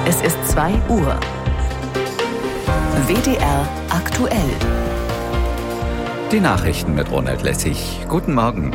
Es ist 2 Uhr. WDR aktuell. Die Nachrichten mit Ronald Lessig. Guten Morgen.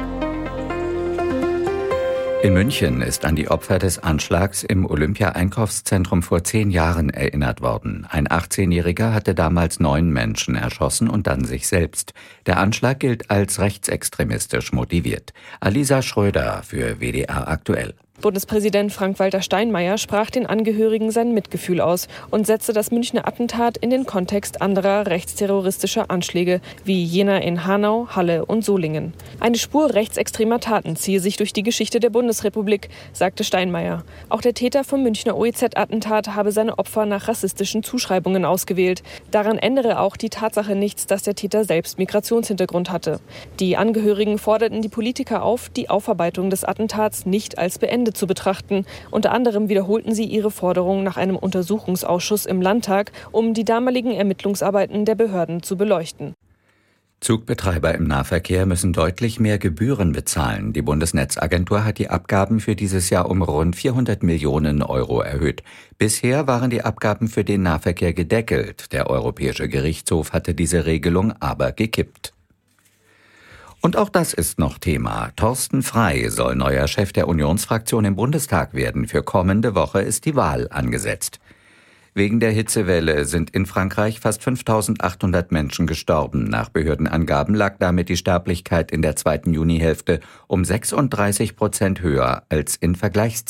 In München ist an die Opfer des Anschlags im Olympia-Einkaufszentrum vor 10 Jahren erinnert worden. Ein 18-Jähriger hatte damals 9 Menschen erschossen und dann sich selbst. Der Anschlag gilt als rechtsextremistisch motiviert. Alisa Schröder für WDR aktuell. Bundespräsident Frank-Walter Steinmeier sprach den Angehörigen sein Mitgefühl aus und setzte das Münchner Attentat in den Kontext anderer rechtsterroristischer Anschläge, wie jener in Hanau, Halle und Solingen. Eine Spur rechtsextremer Taten ziehe sich durch die Geschichte der Bundesrepublik, sagte Steinmeier. Auch der Täter vom Münchner OEZ-Attentat habe seine Opfer nach rassistischen Zuschreibungen ausgewählt. Daran ändere auch die Tatsache nichts, dass der Täter selbst Migrationshintergrund hatte. Die Angehörigen forderten die Politiker auf, die Aufarbeitung des Attentats nicht als beendet zu betrachten. Unter anderem wiederholten sie ihre Forderung nach einem Untersuchungsausschuss im Landtag, um die damaligen Ermittlungsarbeiten der Behörden zu beleuchten. Zugbetreiber im Nahverkehr müssen deutlich mehr Gebühren bezahlen. Die Bundesnetzagentur hat die Abgaben für dieses Jahr um rund 400 Millionen Euro erhöht. Bisher waren die Abgaben für den Nahverkehr gedeckelt. Der Europäische Gerichtshof hatte diese Regelung aber gekippt. Und auch das ist noch Thema. Thorsten Frey soll neuer Chef der Unionsfraktion im Bundestag werden. Für kommende Woche ist die Wahl angesetzt. Wegen der Hitzewelle sind in Frankreich fast 5.800 Menschen gestorben. Nach Behördenangaben lag damit die Sterblichkeit in der zweiten Junihälfte um 36% höher als in Vergleichszeiten.